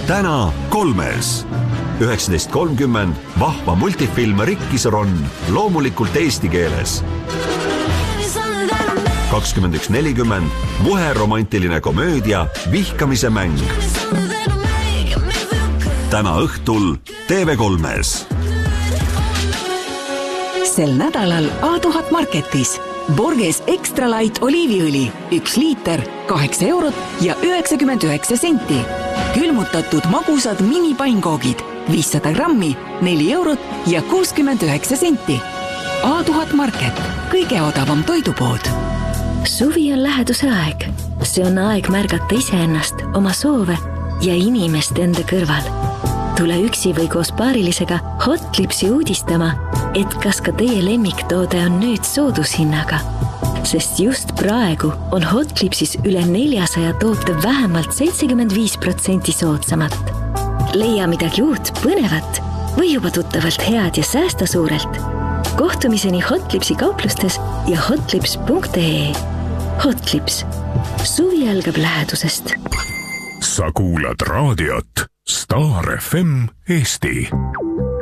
täna 3. 19.30 vahva multifilm Rikkis Ron, loomulikult eesti keeles. 21.40 muhe romantiline komöödia Vihkamise mäng. Täna õhtul TV3-s. Sel nädalal A1000 Marketis Borges Extra Light oliiviõli 1 liiter 8 eurot ja 99 senti. Külmutatud magusad minipainkoogid 500 grammi 4 eurot ja 69 senti. A1000 Market, kõige odavam toidupood. Suvi on läheduse aeg. See on aeg märgata iseennast, oma soove ja inimest enda kõrval. Tule üksi või koos paarilisega Hotlipsi uudistama, et kas ka teie lemmiktoode on nüüd soodushinnaga. Sest just praegu on Hotlipsis üle 400 toote vähemalt 75% soodsamat. Leia midagi uut, põnevat või juba tuttavalt head ja säästa suurelt. Kohtumiseni Hotlipsi kauplustes ja hotlips.ee. Hotlips. Suvi algab lähedusest. Sa kuulad raadiot Star FM Eesti.